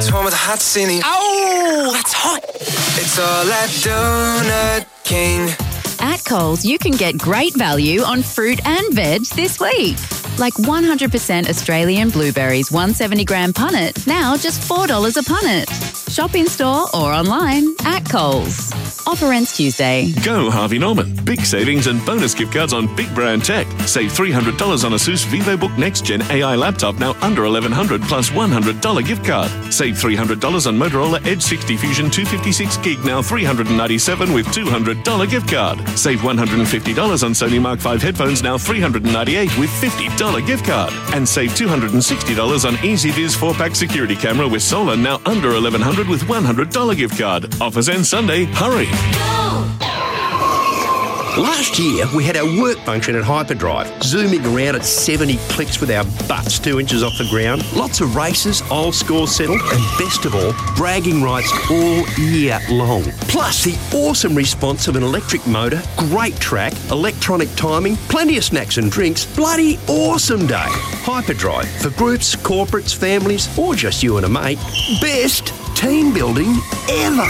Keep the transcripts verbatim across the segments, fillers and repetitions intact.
It's one with a hot ceiling. Oh, that's hot. It's all at Donut King. At Coles, you can get great value on fruit and veg this week. Like one hundred percent Australian blueberries, one hundred seventy gram punnet, now just four dollars a punnet. Shop in store or online at Coles. Offer ends Tuesday. Go Harvey Norman. Big savings and bonus gift cards on big brand tech. Save three hundred dollars on ASUS VivoBook Next Gen A I laptop, now under eleven hundred dollars plus one hundred dollars gift card. Save three hundred dollars on Motorola Edge sixty Fusion two fifty-six gig, now three hundred ninety-seven dollars with two hundred dollars gift card. Save one hundred fifty dollars on Sony Mark five headphones, now three hundred ninety-eight dollars with fifty dollars gift card. And save two hundred sixty dollars on EasyViz four pack security camera with solar, now under eleven hundred dollars with one hundred dollars gift card. Offers end Sunday. Hurry. Last year, we had our work function at Hyperdrive, zooming around at seventy clicks with our butts two inches off the ground. Lots of races, old scores settled, and best of all, bragging rights all year long. Plus, the awesome response of an electric motor, great track, electronic timing, plenty of snacks and drinks. Bloody awesome day. Hyperdrive, for groups, corporates, families, or just you and a mate. Best team building ever.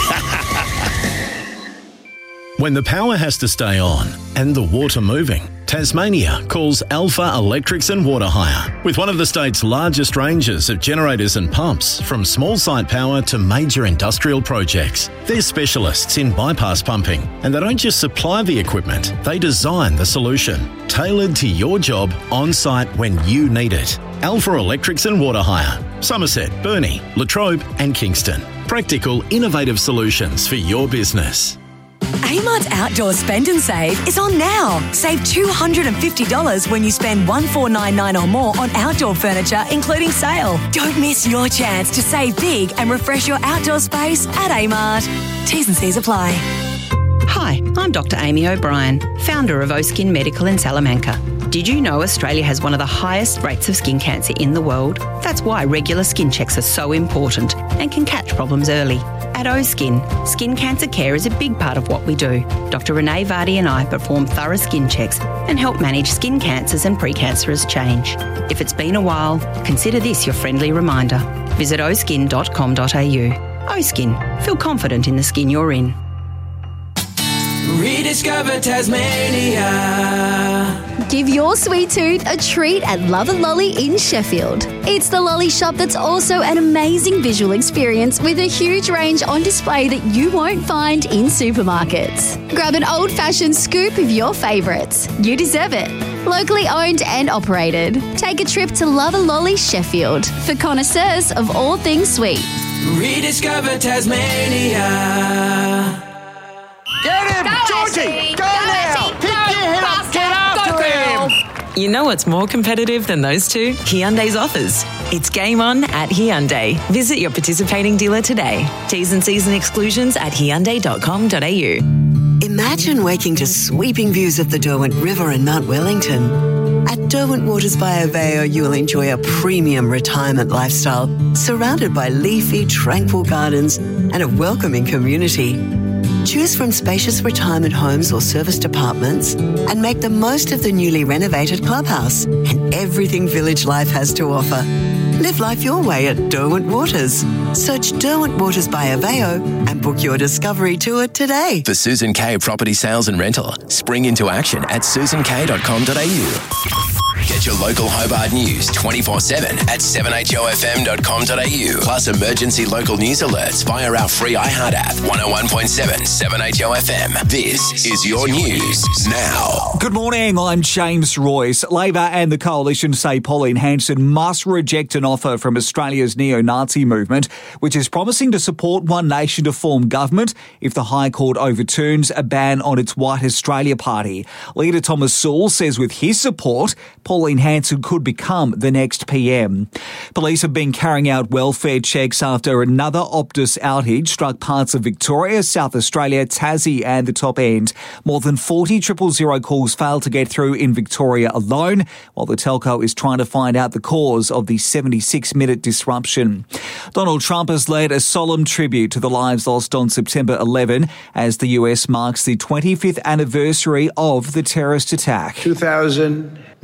When the power has to stay on and the water moving, Tasmania calls Alpha Electrics and Water Hire. With one of the state's largest ranges of generators and pumps, from small site power to major industrial projects. They're specialists in bypass pumping, and they don't just supply the equipment, they design the solution, tailored to your job on site when you need it. Alpha Electrics and Water Hire. Somerset, Burnie, Latrobe and Kingston. Practical, innovative solutions for your business. Amart's Outdoor Spend and Save is on now. Save two hundred fifty dollars when you spend one thousand four hundred ninety-nine dollars or more on outdoor furniture, including sale. Don't miss your chance to save big and refresh your outdoor space at Amart. T's and C's apply. Hi, I'm Doctor Amy O'Brien, founder of O-Skin Medical in Salamanca. Did you know Australia has one of the highest rates of skin cancer in the world? That's why regular skin checks are so important and can catch problems early. At O-Skin, skin cancer care is a big part of what we do. Doctor Renee Vardy and I perform thorough skin checks and help manage skin cancers and precancerous change. If it's been a while, consider this your friendly reminder. Visit o skin dot com dot a u. O-Skin. Feel confident in the skin you're in. Rediscover Tasmania. Give your sweet tooth a treat at Love and Lolly in Sheffield. It's the lolly shop that's also an amazing visual experience with a huge range on display that you won't find in supermarkets. Grab an old-fashioned scoop of your favourites. You deserve it. Locally owned and operated. Take a trip to Love and Lolly Sheffield for connoisseurs of all things sweet. Rediscover Tasmania. Get him, Go, Georgie! Ashley. Go, Go, now! Ashley. Pick Go, your head up, faster. get after Go, girl. him! You know what's more competitive than those two? Hyundai's offers. It's game on at Hyundai. Visit your participating dealer today. T's and C's and exclusions at hyundai dot com dot a u. Imagine waking to sweeping views of the Derwent River and Mount Wellington. At Derwent Waters by Aveo, you'll enjoy a premium retirement lifestyle surrounded by leafy, tranquil gardens and a welcoming community. Choose from spacious retirement homes or serviced apartments and make the most of the newly renovated clubhouse and everything village life has to offer. Live life your way at Derwent Waters. Search Derwent Waters by Aveo and book your discovery tour today. For Susan K Property Sales and Rental, spring into action at susan k dot com dot a u. Get your local Hobart news twenty-four seven at seven h o f m dot com dot a u. Plus emergency local news alerts via our free iHeart app. one oh one point seven, seven H O F M. This is your news now. Good morning, I'm James Royce. Labor and the Coalition say Pauline Hanson must reject an offer from Australia's neo-Nazi movement, which is promising to support One Nation to form government if the High Court overturns a ban on its White Australia Party. Leader Thomas Sewell says with his support, Pauline Hanson could become the next P M. Police have been carrying out welfare checks after another Optus outage struck parts of Victoria, South Australia, Tassie and the Top End. More than forty triple zero calls failed to get through in Victoria alone, while the telco is trying to find out the cause of the seventy-six minute disruption. Donald Trump has led a solemn tribute to the lives lost on September eleventh as the U S marks the twenty-fifth anniversary of the terrorist attack. two thousand nine hundred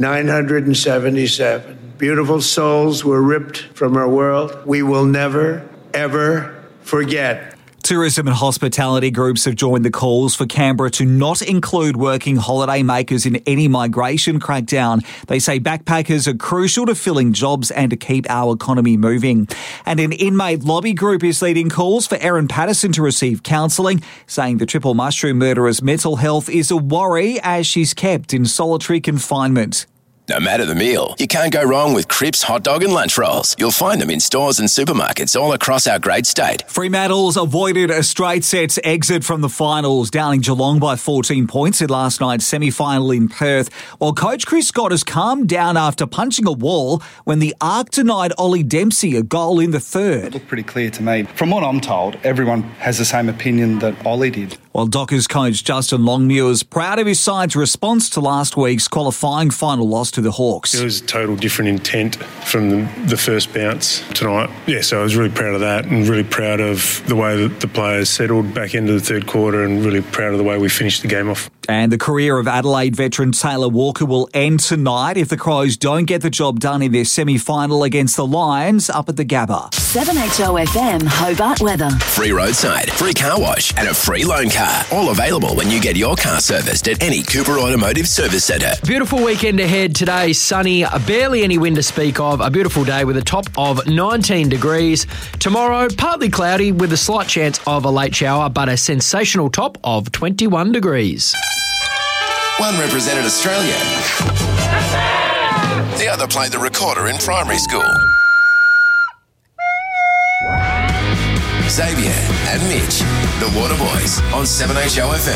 hundred seventy-seven. Beautiful souls were ripped from our world. We will never, ever forget. Tourism and hospitality groups have joined the calls for Canberra to not include working holiday makers in any migration crackdown. They say backpackers are crucial to filling jobs and to keep our economy moving. And an inmate lobby group is leading calls for Erin Patterson to receive counselling, saying the triple mushroom murderer's mental health is a worry as she's kept in solitary confinement. No matter the meal, you can't go wrong with Cripps hot dog and lunch rolls. You'll find them in stores and supermarkets all across our great state. Fremantle's avoided a straight sets exit from the finals, downing Geelong by fourteen points in last night's semi-final in Perth, while coach Chris Scott has calmed down after punching a wall when the Arc denied Ollie Dempsey a goal in the third. It looked pretty clear to me. From what I'm told, everyone has the same opinion that Ollie did. While Dockers coach Justin Longmuir is proud of his side's response to last week's qualifying final loss to the Hawks. It was a total different intent from the, the first bounce tonight. Yeah, so I was really proud of that and really proud of the way that the players settled back into the third quarter and really proud of the way we finished the game off. And the career of Adelaide veteran Taylor Walker will end tonight if the Crows don't get the job done in their semi-final against the Lions up at the Gabba. seven H O F M Hobart weather. Free roadside, free car wash and a free loan car. All available when you get your car serviced at any Cooper Automotive Service Centre. Beautiful weekend ahead today. Sunny, barely any wind to speak of. A beautiful day with a top of nineteen degrees. Tomorrow, partly cloudy with a slight chance of a late shower, but a sensational top of twenty-one degrees. One represented Australia. The other played the recorder in primary school. Xavier and Mitch, the Waterboys on seven H O F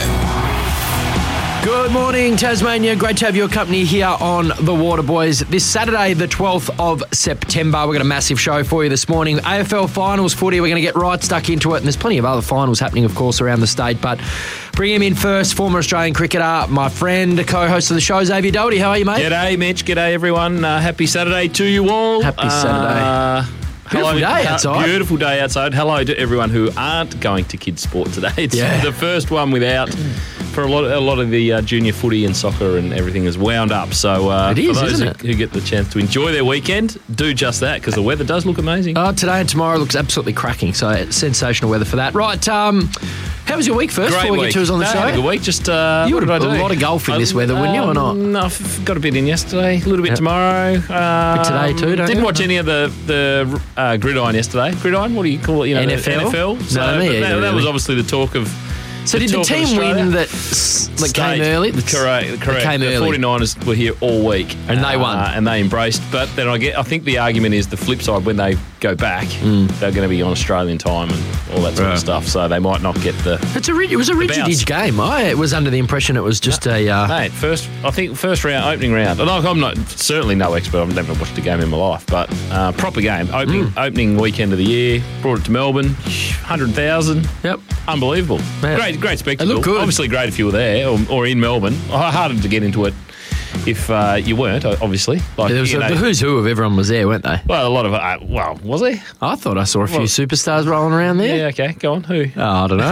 M. Good morning, Tasmania. Great to have your company here on The Waterboys. This Saturday, the twelfth of September, we've got a massive show for you this morning. A F L Finals footy, we're going to get right stuck into it, and there's plenty of other finals happening, of course, around the state, but bring him in first, former Australian cricketer, my friend, co-host of the show, Xavier Doherty. How are you, mate? G'day, Mitch. G'day, everyone. Uh, happy Saturday to you all. Happy Saturday. Uh, Beautiful Hello, day outside. Beautiful day outside. Hello to everyone who aren't going to kids' sport today. It's Yeah. the first one without. For a lot, a lot of the uh, junior footy and soccer and everything is wound up. So uh, It is, for those isn't who, it? who get the chance to enjoy their weekend, do just that because the weather does look amazing. Oh, today and tomorrow looks absolutely cracking, so sensational weather for that. Right, um, how was your week first Great before we week. get to us on the No, show? had a good week. Just uh, You what would have did I a do? lot of golf in this weather, wouldn't you, or not? Um, No, I've got a bit in yesterday, a little bit Yep. tomorrow. Um, Bit today too, don't Didn't you? watch any of the the uh, gridiron yesterday. Gridiron, what do you call it? You know, N F L? The N F L. No, So me but either, that, that was really. obviously the talk of. So did the talk of team Australia. win that, s- that came State. early? Correct, correct. came the early. forty-niners were here all week. And they won. Uh, and they embraced. But then I get, I think the argument is the flip side, when they go back, they're going to be on Australian time and all that sort Yeah. of stuff. So they might not get the... It's a, ri- it was a The rigid game. I was under the impression it was just a... Uh, Mate, first, I think first round, opening round. And I'm not certainly no expert. I've never watched a game in my life, but uh, proper game. Opening opening weekend of the year. Brought it to Melbourne. one hundred thousand. Yep. Unbelievable. Man. Great, great spectacle. It looked good. Obviously, great if you were there or, or in Melbourne. Harder to get into it if uh, you weren't. Obviously, like there was you a, know, the who's who of everyone was there, weren't they? well, a lot of uh, well, was he? I thought I saw a few Well- superstars rolling around there. Yeah. Okay. Go on. Who? Oh, I don't know.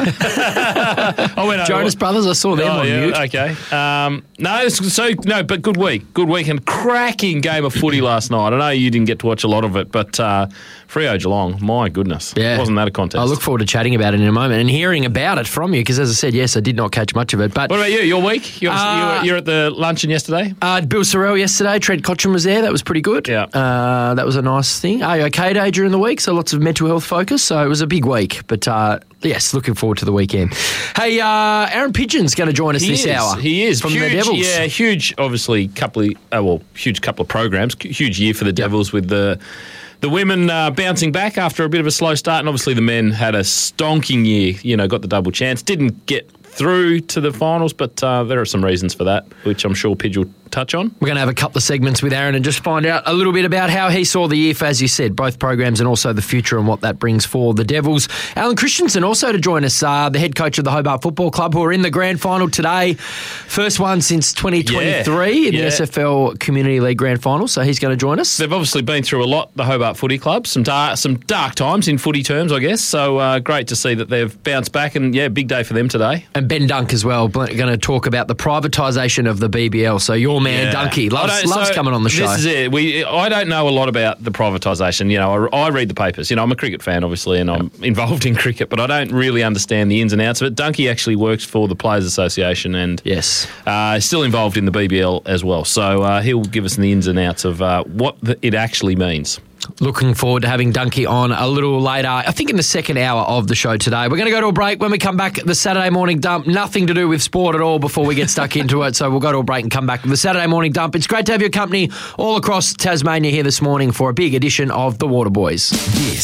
I went over- Jonas Brothers, I saw them Oh, on yeah, mute. Okay. Um, no, it's- so no, but good week, good week, and cracking game of footy last night. I know you didn't get to watch a lot of it, but uh, Freo Geelong, my goodness, Yeah. wasn't that a contest? I look forward to chatting about it in a moment and hearing about it from you because, as I said, yes, I did not catch much of it. But What about you? Your week? You're, Uh, you're, you're at the luncheon yesterday. Uh, Bill Sorrell yesterday. Trent Cotchin was there. That was pretty good. Yeah. Uh, that was a nice thing. A OK Day during the week, so lots of mental health focus. So it was a big week. But uh, yes, looking forward to the weekend. Hey, uh, Aaron Pigeon's going to join us He this is. hour. He is from huge, the Devils. Yeah, huge. Obviously, couple of uh, well, huge couple of programs. Huge year for the Devils with the. The women uh, bouncing back after a bit of a slow start, and obviously the men had a stonking year. You know, got the double chance, didn't get through to the finals, but uh, there are some reasons for that, which I'm sure Pidge will touch on. We're going to have a couple of segments with Aaron and just find out a little bit about how he saw the year for, as you said, both programs and also the future and what that brings for the Devils. Alan Christensen also to join us, uh, the head coach of the Hobart Football Club, who are in the grand final today. First one since twenty twenty-three Yeah, in the yeah. S F L Community League grand final, so he's going to join us. They've obviously been through a lot, the Hobart Footy Club, some dark, some dark times in footy terms, I guess. So uh, great to see that they've bounced back, and yeah, big day for them today. And And Ben Dunk as well, going to talk about the privatisation of the B B L. So your man, Yeah. Dunky, I loves, don't- loves so coming on the show. This is it. We, I don't know a lot about the privatisation. You know, I, I read the papers. You know, I'm a cricket fan, obviously, and I'm involved in cricket, but I don't really understand the ins and outs of it. Dunky actually works for the Players Association and yes, uh, still involved in the B B L as well. So uh, he'll give us the ins and outs of uh, what the, it actually means. Looking forward to having Dunky on a little later, I think in the second hour of the show today. We're going to go to a break. When we come back, the Saturday morning dump, nothing to do with sport at all before we get stuck into it. So we'll go to a break and come back with the Saturday morning dump. It's great to have your company all across Tasmania here this morning for a big edition of The Water Boys. This